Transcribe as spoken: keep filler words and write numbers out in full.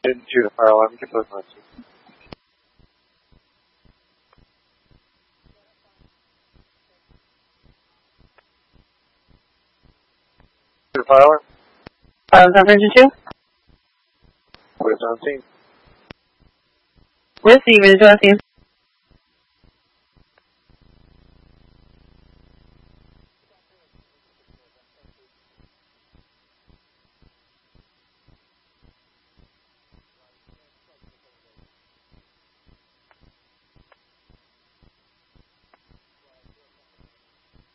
Didn't shoot a fire alarm. Get those messages. Shoot a fire alarm. Five seven two. What is on scene? Receive it, Jesse.